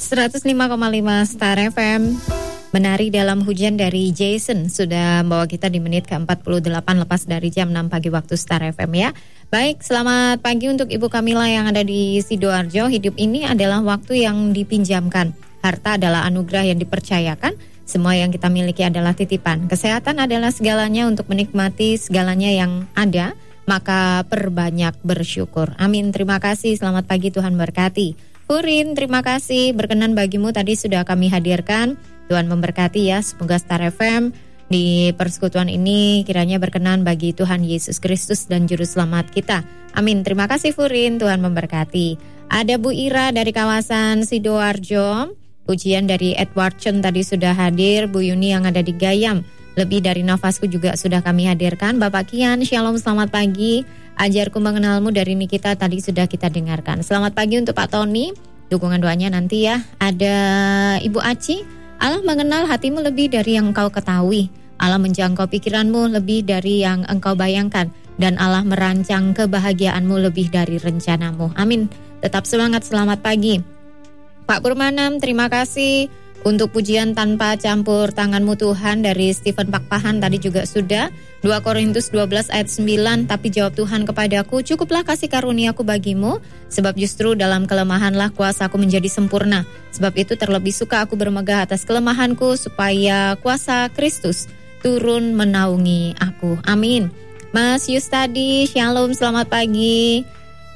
105,5 Star FM. Menari dalam hujan dari Jason sudah membawa kita di menit ke-48 lepas dari jam 6 pagi waktu Star FM ya. Baik, selamat pagi untuk Ibu Kamila yang ada di Sidoarjo. Hidup ini adalah waktu yang dipinjamkan. Harta adalah anugerah yang dipercayakan. Semua yang kita miliki adalah titipan. Kesehatan adalah segalanya. Untuk menikmati segalanya yang ada, maka perbanyak bersyukur. Amin. Terima kasih. Selamat pagi, Tuhan berkati. Furin, terima kasih. Berkenan bagimu tadi sudah kami hadirkan. Tuhan memberkati ya. Semoga Star FM di persekutuan ini kiranya berkenan bagi Tuhan Yesus Kristus dan Juru Selamat kita. Amin. Terima kasih Furin. Tuhan memberkati. Ada Bu Ira dari kawasan Sidoarjo. Pujian dari Edward Chen tadi sudah hadir. Bu Yuni yang ada di Gayam. Lebih dari nafasku juga sudah kami hadirkan. Bapak Kian, shalom, selamat pagi. Ajarku mengenalmu dari Nikita tadi sudah kita dengarkan. Selamat pagi untuk Pak Tony. Dukungan doanya nanti ya. Ada Ibu Aci. Allah mengenal hatimu lebih dari yang engkau ketahui. Allah menjangkau pikiranmu lebih dari yang engkau bayangkan. Dan Allah merancang kebahagiaanmu lebih dari rencanamu. Amin. Tetap semangat, selamat pagi. Pak Purmanam, terima kasih untuk pujian tanpa campur tanganmu Tuhan dari Stephen Pakpahan tadi juga sudah. 2 Korintus 12 ayat 9, tapi jawab Tuhan kepadaku, cukuplah kasih karuniaku bagimu, sebab justru dalam kelemahanlah kuasaku menjadi sempurna. Sebab itu terlebih suka aku bermegah atas kelemahanku, supaya kuasa Kristus turun menaungi aku. Amin. Mas Yustadi, shalom, selamat pagi.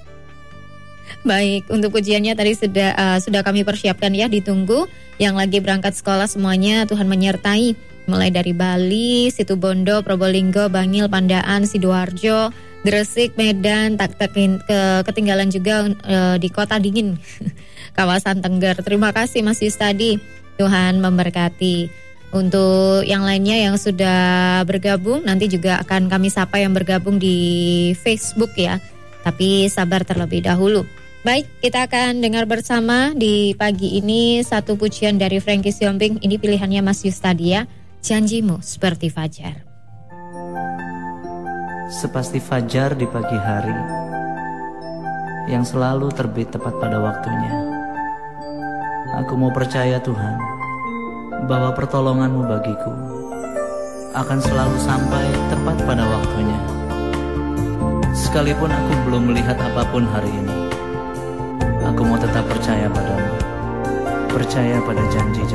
Baik, untuk pujiannya tadi sudah kami persiapkan ya, ditunggu. Yang lagi berangkat sekolah semuanya Tuhan menyertai. Mulai dari Bali, Situbondo, Probolinggo, Bangil, Pandaan, Sidoarjo, Gresik, Medan, tak ketinggalan juga di kota dingin, kawasan Tengger. Terima kasih Mas Yustadi, Tuhan memberkati. Untuk yang lainnya yang sudah bergabung, nanti juga akan kami sapa yang bergabung di Facebook ya. Tapi sabar terlebih dahulu. Baik, kita akan dengar bersama di pagi ini satu pujian dari Frankie Siombing. Ini pilihannya Mas Yustadi ya. Janjimu seperti fajar. Seperti fajar di pagi hari yang selalu terbit tepat pada waktunya. Aku mau percaya Tuhan bahwa pertolongan-Mu bagiku akan selalu sampai tepat pada waktunya. Sekalipun aku belum melihat apapun hari ini, aku mau tetap percaya padamu, percaya pada janji-janji.